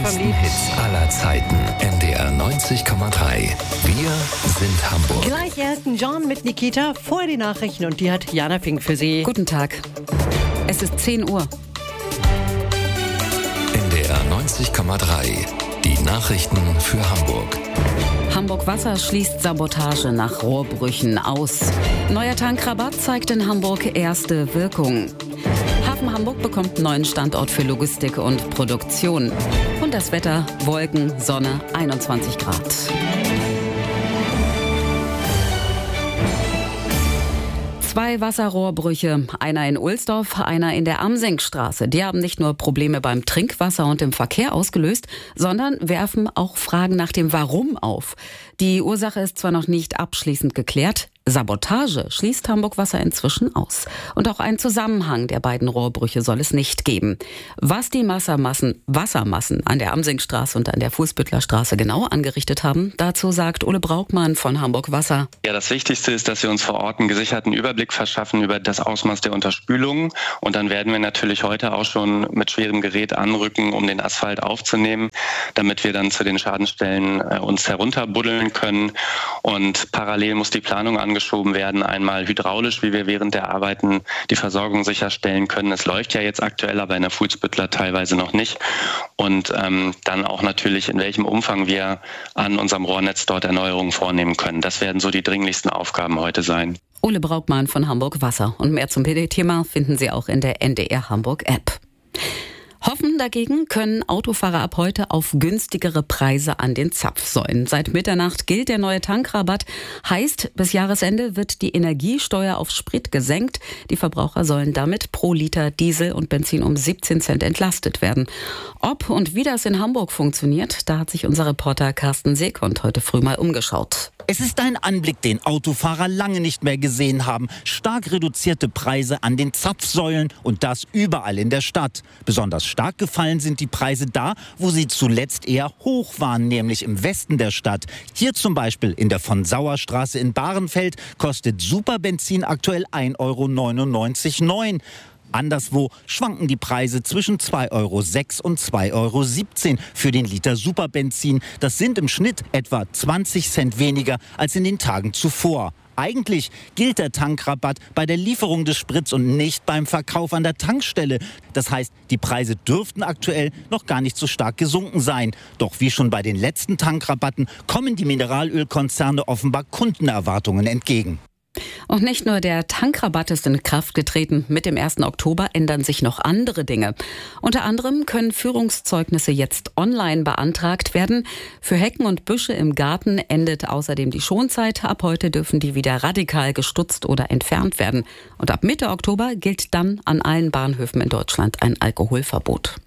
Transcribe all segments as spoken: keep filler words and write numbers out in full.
größten Hits aller Zeiten. N D R neunzig Komma drei. Wir sind Hamburg. Gleich Elton John mit Nikita. Vorher die Nachrichten und die hat Jana Fink für Sie. Guten Tag. Es ist zehn Uhr. N D R neunzig Komma drei. Die Nachrichten für Hamburg. Hamburg Wasser schließt Sabotage nach Rohrbrüchen aus. Neuer Tankrabatt zeigt in Hamburg erste Wirkung. Hafen Hamburg bekommt neuen Standort für Logistik und Produktion. Und das Wetter: Wolken, Sonne, einundzwanzig Grad. Zwei Wasserrohrbrüche, einer in Ohlsdorf, einer in der Amsenkstraße. Die haben nicht nur Probleme beim Trinkwasser und im Verkehr ausgelöst, sondern werfen auch Fragen nach dem Warum auf. Die Ursache ist zwar noch nicht abschließend geklärt, Sabotage schließt Hamburg Wasser inzwischen aus. Und auch einen Zusammenhang der beiden Rohrbrüche soll es nicht geben. Was die Wassermassen, Wassermassen an der Amsenkstraße und an der Fußbüttlerstraße genau angerichtet haben, dazu sagt Ole Braukmann von Hamburg Wasser. Ja, das Wichtigste ist, dass wir uns vor Ort einen gesicherten Überblick verschaffen über das Ausmaß der Unterspülung. Und dann werden wir natürlich heute auch schon mit schwerem Gerät anrücken, um den Asphalt aufzunehmen, damit wir dann zu den Schadenstellen äh, uns herunterbuddeln können. Und parallel muss die Planung angeschaut geschoben werden, einmal hydraulisch, wie wir während der Arbeiten die Versorgung sicherstellen können. Es läuft ja jetzt aktuell, aber in der Fußbüttler teilweise noch nicht. Und ähm, dann auch natürlich, in welchem Umfang wir an unserem Rohrnetz dort Erneuerungen vornehmen können. Das werden so die dringlichsten Aufgaben heute sein. Ole Braukmann von Hamburg Wasser. Und mehr zum Thema finden Sie auch in der N D R Hamburg App. Hoffen dagegen können Autofahrer ab heute auf günstigere Preise an den Zapfsäulen. Seit Mitternacht gilt der neue Tankrabatt. Heißt, bis Jahresende wird die Energiesteuer auf Sprit gesenkt. Die Verbraucher sollen damit pro Liter Diesel und Benzin um siebzehn Cent entlastet werden. Ob und wie das in Hamburg funktioniert, da hat sich unser Reporter Carsten Seekont heute früh mal umgeschaut. Es ist ein Anblick, den Autofahrer lange nicht mehr gesehen haben. Stark reduzierte Preise an den Zapfsäulen und das überall in der Stadt. Besonders stark gefallen sind die Preise da, wo sie zuletzt eher hoch waren, nämlich im Westen der Stadt. Hier zum Beispiel in der Von-Sauer-Straße in Bahrenfeld kostet Superbenzin aktuell ein Euro neunundneunzig Komma neun. Anderswo schwanken die Preise zwischen zwei Euro sechs und zwei Euro siebzehn für den Liter Superbenzin. Das sind im Schnitt etwa zwanzig Cent weniger als in den Tagen zuvor. Eigentlich gilt der Tankrabatt bei der Lieferung des Sprits und nicht beim Verkauf an der Tankstelle. Das heißt, die Preise dürften aktuell noch gar nicht so stark gesunken sein. Doch wie schon bei den letzten Tankrabatten kommen die Mineralölkonzerne offenbar Kundenerwartungen entgegen. Und nicht nur der Tankrabatt ist in Kraft getreten. Mit dem ersten Oktober ändern sich noch andere Dinge. Unter anderem können Führungszeugnisse jetzt online beantragt werden. Für Hecken und Büsche im Garten endet außerdem die Schonzeit. Ab heute dürfen die wieder radikal gestutzt oder entfernt werden. Und ab Mitte Oktober gilt dann an allen Bahnhöfen in Deutschland ein Alkoholverbot.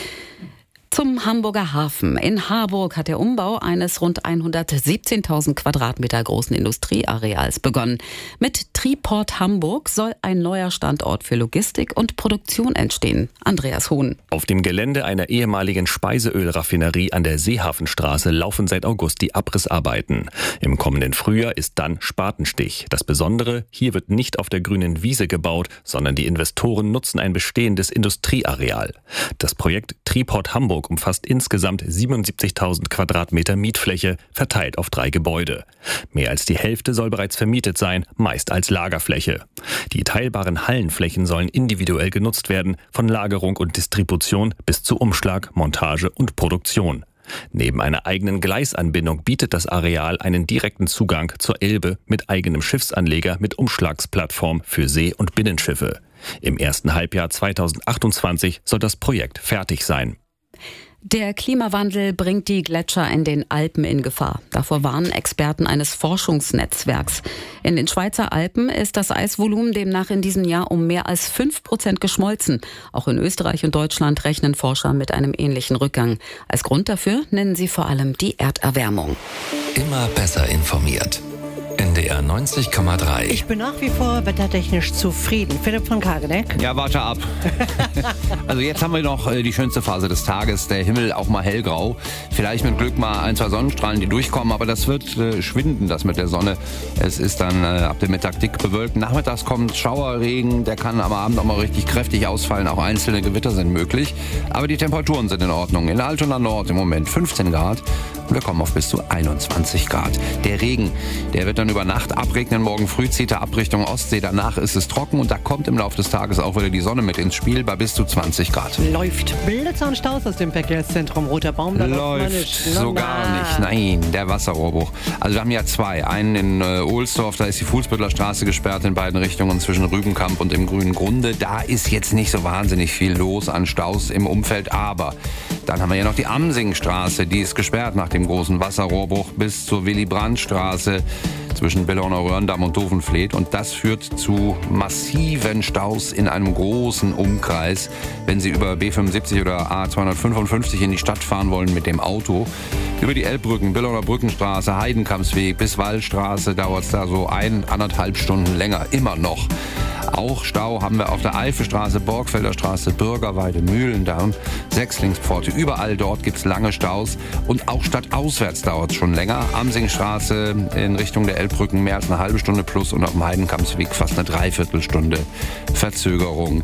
Zum Hamburger Hafen. In Harburg hat der Umbau eines rund hundertsiebzehntausend Quadratmeter großen Industrieareals begonnen. Mit Triport Hamburg soll ein neuer Standort für Logistik und Produktion entstehen. Andreas Hohn. Auf dem Gelände einer ehemaligen Speiseölraffinerie an der Seehafenstraße laufen seit August die Abrissarbeiten. Im kommenden Frühjahr ist dann Spatenstich. Das Besondere: hier wird nicht auf der grünen Wiese gebaut, sondern die Investoren nutzen ein bestehendes Industrieareal. Das Projekt Triport Hamburg umfasst insgesamt siebenundsiebzigtausend Quadratmeter Mietfläche, verteilt auf drei Gebäude. Mehr als die Hälfte soll bereits vermietet sein, meist als Lagerfläche. Die teilbaren Hallenflächen sollen individuell genutzt werden, von Lagerung und Distribution bis zu Umschlag, Montage und Produktion. Neben einer eigenen Gleisanbindung bietet das Areal einen direkten Zugang zur Elbe mit eigenem Schiffsanleger mit Umschlagsplattform für See- und Binnenschiffe. Im ersten Halbjahr zweitausendachtundzwanzig soll das Projekt fertig sein. Der Klimawandel bringt die Gletscher in den Alpen in Gefahr. Davor warnen Experten eines Forschungsnetzwerks. In den Schweizer Alpen ist das Eisvolumen demnach in diesem Jahr um mehr als fünf Prozent geschmolzen. Auch in Österreich und Deutschland rechnen Forscher mit einem ähnlichen Rückgang. Als Grund dafür nennen sie vor allem die Erderwärmung. Immer besser informiert. N D R neunzig Komma drei. Ich bin nach wie vor wettertechnisch zufrieden. Philipp von Kageneck. Ja, warte ab. Also jetzt haben wir noch äh, die schönste Phase des Tages. Der Himmel auch mal hellgrau. Vielleicht mit Glück mal ein, zwei Sonnenstrahlen, die durchkommen. Aber das wird äh, schwinden, das mit der Sonne. Es ist dann äh, ab dem Mittag dick bewölkt. Nachmittags kommt Schauerregen. Der kann am Abend auch mal richtig kräftig ausfallen. Auch einzelne Gewitter sind möglich. Aber die Temperaturen sind in Ordnung. In Altona Nord im Moment fünfzehn Grad. Wir kommen auf bis zu einundzwanzig Grad. Der Regen, der wird dann über Nacht abregnen. Morgen früh zieht er ab Richtung Ostsee. Danach ist es trocken und da kommt im Laufe des Tages auch wieder die Sonne mit ins Spiel bei bis zu zwanzig Grad. Läuft Blitzer und Staus aus dem Verkehrszentrum Roter Baum? Da läuft nicht. so gar nicht. Nein, der Wasserrohrbruch. Also wir haben ja zwei. Einen in äh, Ohlsdorf, da ist die Fuhlsbüttler Straße gesperrt in beiden Richtungen zwischen Rübenkamp und dem Grünen Grunde. Da ist jetzt nicht so wahnsinnig viel los an Staus im Umfeld, aber dann haben wir ja noch die Amsingstraße, die ist gesperrt nach dem großen Wasserrohrbruch bis zur Willy-Brandt-Straße zwischen Bellonner-Röhrendamm und Dovenfleet. Und das führt zu massiven Staus in einem großen Umkreis, wenn Sie über B fünfundsiebzig oder A zweihundertfünfundfünfzig in die Stadt fahren wollen mit dem Auto. Über die Elbbrücken, Bellonner Brückenstraße, Heidenkampsweg bis Wallstraße dauert es da so ein, anderthalb Stunden länger, immer noch. Auch Stau haben wir auf der Eifelstraße, Borgfelder Straße, Bürgerweide, Mühlendamm, Sechslingspforte. Überall dort gibt es lange Staus. Und auch stadtauswärts dauert es schon länger. Amsingstraße in Richtung der Elbbrücken mehr als eine halbe Stunde plus und auf dem Heidenkampsweg fast eine Dreiviertelstunde Verzögerung.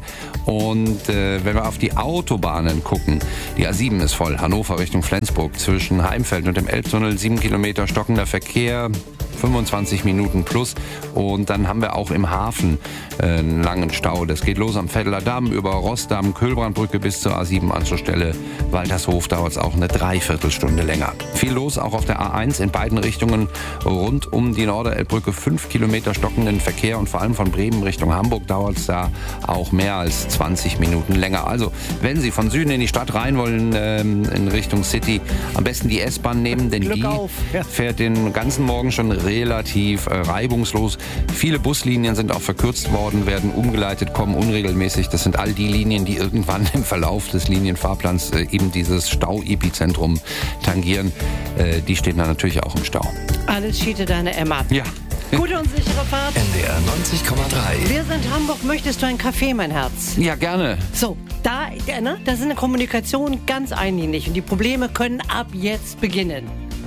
Und äh, wenn wir auf die Autobahnen gucken, die A sieben ist voll, Hannover Richtung Flensburg zwischen Heimfeld und dem Elbtunnel, sieben Kilometer stockender Verkehr, fünfundzwanzig Minuten plus. Und dann haben wir auch im Hafen äh, einen langen Stau. Das geht los am Vetteler Damm über Rossdamm, Köhlbrandbrücke bis zur A sieben Anschlussstelle Waltershof dauert es auch eine Dreiviertelstunde länger. Viel los auch auf der A eins in beiden Richtungen rund um die Norderelbbrücke. Fünf Kilometer stockenden Verkehr und vor allem von Bremen Richtung Hamburg dauert es da auch mehr als zwanzig Minuten länger. Also wenn Sie von Süden in die Stadt rein wollen, ähm, in Richtung City, am besten die S-Bahn nehmen, denn Glück die auf. Ja. fährt den ganzen Morgen schon relativ äh, reibungslos. Viele Buslinien sind auch verkürzt worden, werden umgeleitet, kommen unregelmäßig. Das sind all die Linien, die irgendwann im Verlauf des Linienfahrplans äh, eben dieses Stau-Epizentrum tangieren. Äh, die stehen dann natürlich auch im Stau. Alles schiete deine Emma. Ja. Gute und sichere Fahrt. N D R neunzig Komma drei. Wir sind Hamburg. Möchtest du einen Kaffee, mein Herz? Ja, gerne. So, da, ne, da ist eine Kommunikation ganz einlinig und die Probleme können ab jetzt beginnen.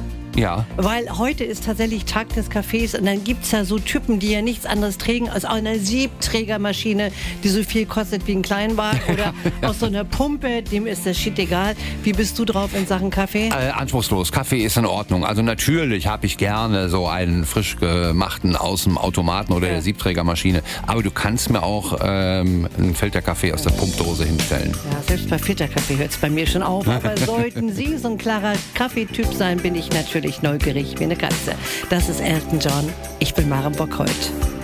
Ja. Weil heute ist tatsächlich Tag des Kaffees und dann gibt es ja so Typen, die ja nichts anderes trägen als eine Siebträgermaschine, die so viel kostet wie ein Kleinwagen oder aus so einer Pumpe, dem ist das Shit egal. Wie bist du drauf in Sachen Kaffee? Äh, anspruchslos. Kaffee ist in Ordnung. Also natürlich habe ich gerne so einen frisch gemachten aus dem Automaten oder der Siebträgermaschine. Aber du kannst mir auch ähm, einen Filterkaffee aus der Pumpdose hinstellen. Ja, selbst bei Filterkaffee hört es bei mir schon auf. Aber sollten Sie so ein klarer Kaffeetyp sein, bin ich natürlich neugierig wie eine Katze. Das ist Elton John. Ich bin Maren Bockholt.